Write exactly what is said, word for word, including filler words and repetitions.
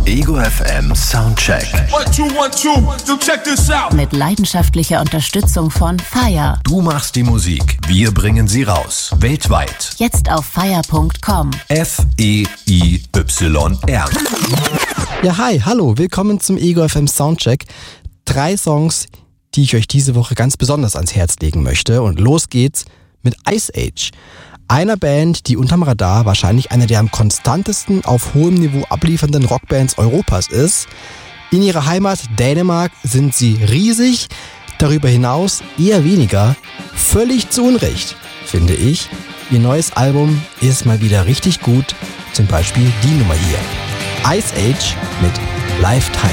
Ego F M Soundcheck. One, two, one, two. So check this out. Mit leidenschaftlicher Unterstützung von Fire. Du machst die Musik, wir bringen sie raus. Weltweit. Jetzt auf fire punkt com. F E I Y R. Ja, hi, hallo, willkommen zum Ego F M Soundcheck. Drei Songs, die ich euch diese Woche ganz besonders ans Herz legen möchte. Und los geht's mit Ice Age. Einer Band, die unterm Radar wahrscheinlich eine der am konstantesten auf hohem Niveau abliefernden Rockbands Europas ist. In ihrer Heimat Dänemark sind sie riesig, darüber hinaus eher weniger. Völlig zu Unrecht, finde ich. Ihr neues Album ist mal wieder richtig gut, zum Beispiel die Nummer hier. Ice Age mit Lifetime.